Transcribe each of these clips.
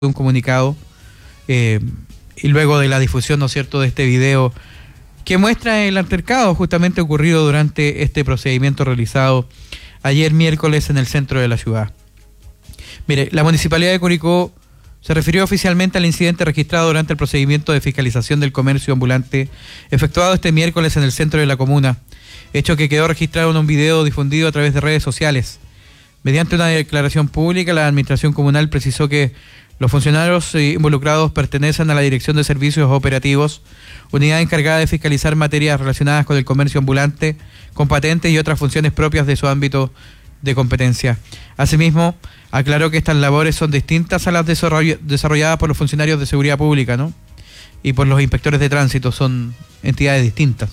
un comunicado y luego de la difusión, ¿no es cierto?, de este video que muestra el altercado justamente ocurrido durante este procedimiento realizado ayer miércoles en el centro de la ciudad. Mire, la Municipalidad de Curicó se refirió oficialmente al incidente registrado durante el procedimiento de fiscalización del comercio ambulante efectuado este miércoles en el centro de la comuna, hecho que quedó registrado en un video difundido a través de redes sociales. Mediante una declaración pública, la administración comunal precisó que los funcionarios involucrados pertenecen a la Dirección de Servicios Operativos, unidad encargada de fiscalizar materias relacionadas con el comercio ambulante, con patentes y otras funciones propias de su ámbito de competencia. Asimismo, aclaró que estas labores son distintas a las desarrolladas por los funcionarios de seguridad pública, ¿no?, y por los inspectores de tránsito, son entidades distintas.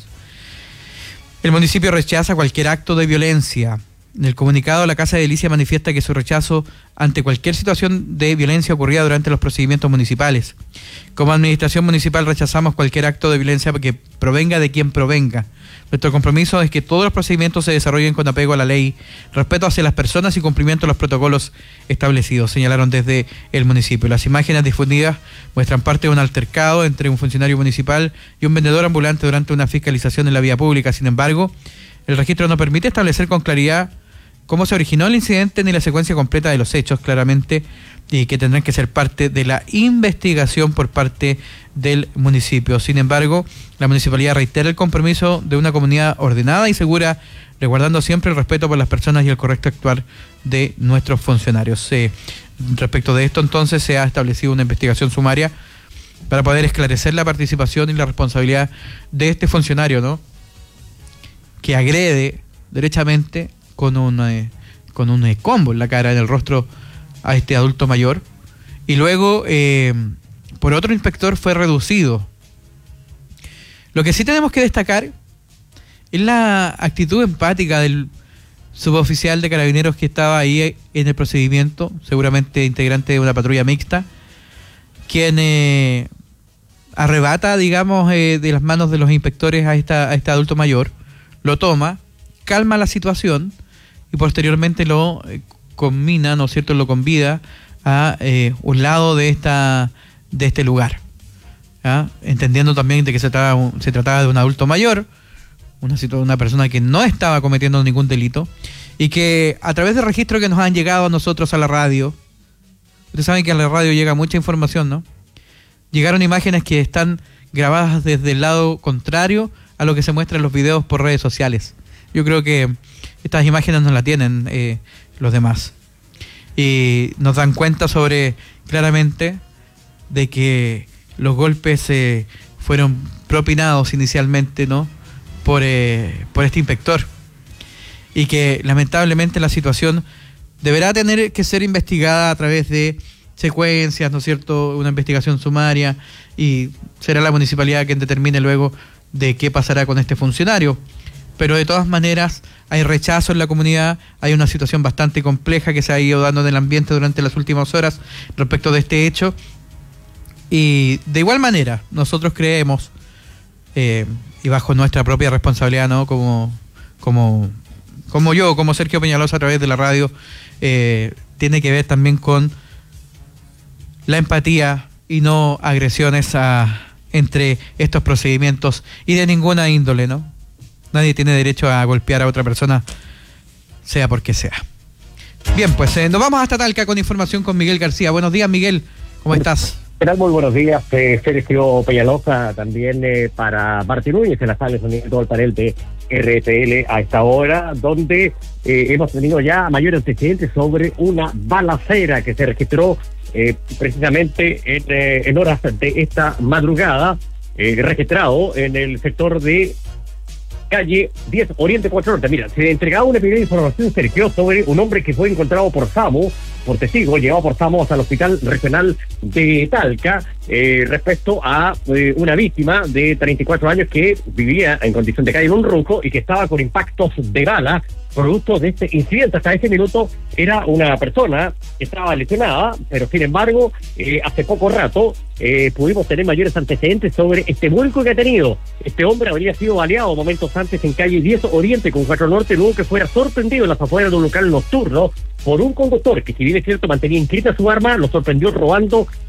El municipio rechaza cualquier acto de violencia. En el comunicado, la Casa de Delicia manifiesta que su rechazo ante cualquier situación de violencia ocurrida durante los procedimientos municipales. Como administración municipal rechazamos cualquier acto de violencia que provenga de quien provenga. Nuestro compromiso es que todos los procedimientos se desarrollen con apego a la ley, respeto hacia las personas y cumplimiento de los protocolos establecidos, señalaron desde el municipio. Las imágenes difundidas muestran parte de un altercado entre un funcionario municipal y un vendedor ambulante durante una fiscalización en la vía pública. Sin embargo, el registro no permite establecer con claridad cómo se originó el incidente ni la secuencia completa de los hechos, claramente, y que tendrán que ser parte de la investigación por parte del municipio. Sin embargo, la municipalidad reitera el compromiso de una comunidad ordenada y segura, resguardando siempre el respeto por las personas y el correcto actuar de nuestros funcionarios. Respecto de esto, entonces, se ha establecido una investigación sumaria para poder esclarecer la participación y la responsabilidad de este funcionario, ¿no?, que agrede derechamente con un combo en la cara, en el rostro, a este adulto mayor, y luego por otro inspector fue reducido. Lo que sí tenemos que destacar es la actitud empática del suboficial de Carabineros que estaba ahí en el procedimiento, seguramente integrante de una patrulla mixta, quien arrebata, digamos, de las manos de los inspectores a este adulto mayor, lo toma, calma la situación y posteriormente lo conmina, ¿no es cierto?, lo convida a un lado de este lugar, ¿ya?, entendiendo también de que se trataba de un adulto mayor, una persona que no estaba cometiendo ningún delito y que a través del registro que nos han llegado a nosotros a la radio, ustedes saben que a la radio llega mucha información, ¿no?, llegaron imágenes que están grabadas desde el lado contrario a lo que se muestra en los videos por redes sociales. Yo creo que estas imágenes no las tienen los demás. Y nos dan cuenta claramente de que los golpes fueron propinados inicialmente, ¿no?, por este inspector. Y que lamentablemente la situación deberá tener que ser investigada a través de secuencias, ¿no es cierto?, una investigación sumaria, y será la municipalidad quien determine luego de qué pasará con este funcionario. Pero de todas maneras hay rechazo en la comunidad, hay una situación bastante compleja que se ha ido dando en el ambiente durante las últimas horas respecto de este hecho, y de igual manera nosotros creemos, y bajo nuestra propia responsabilidad, ¿no?, como yo, como Sergio Peñalosa a través de la radio, tiene que ver también con la empatía y no agresiones entre estos procedimientos y de ninguna índole, ¿no? Nadie tiene derecho a golpear a otra persona, sea porque sea. Bien, pues nos vamos hasta Talca con información con Miguel García. Buenos días, Miguel, ¿cómo estás? ¿Qué tal? Muy buenos días, Sergio Peñalosa, también para Martín Núñez en la sala de sonido del panel de RTL a esta hora, donde hemos tenido ya mayor antecedentes sobre una balacera que se registró precisamente en horas de esta madrugada, registrado en el sector de calle 10 Oriente 4 Norte. Mira, se entregaba una primera información, Sergio, sobre un hombre que fue encontrado por testigo, llevado por SAMU hasta el hospital regional de Talca, respecto a una víctima de 34 años que vivía en condición de calle en un ruco y que estaba con impactos de bala producto de este incidente. Hasta ese minuto era una persona que estaba lesionada, pero sin embargo, hace poco rato pudimos tener mayores antecedentes sobre este vuelco que ha tenido. Este hombre habría sido baleado momentos antes en calle 10 Oriente con 4 Norte, luego que fuera sorprendido en las afueras de un local nocturno por un conductor que, si bien es cierto, mantenía inscrita su arma, lo sorprendió robando